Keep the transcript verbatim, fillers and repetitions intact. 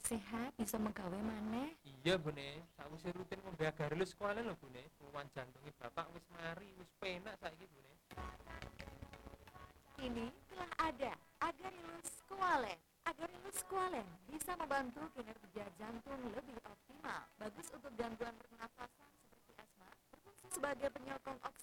sehat bisa menggawe maneh. Iya, Bune. Sakwise rutin ngombe agar lus kuwi lho, Bune. Kuman jantunge bapak wis mari, wis penak saiki, Bune. Kini telah ada Agarilus Squalene. Agarilus Squalene bisa membantu kinerja jantung lebih optimal. Bagus untuk gangguan pernafasan seperti asma, berfungsi sebagai penyokong oksigen